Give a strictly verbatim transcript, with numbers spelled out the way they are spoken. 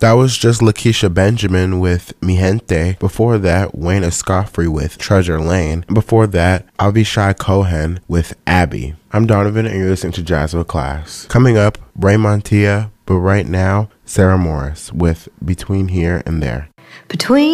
That was just Lakeisha Benjamin with Mi Gente. Before that, Wayne Escoffery with Treasure Lane. And before that, Avishai Cohen with Abby. I'm Donovan and you're listening to Jazz with Class. Coming up, Ray Montia, but right now, Sarah Morris with Between Here and There. Between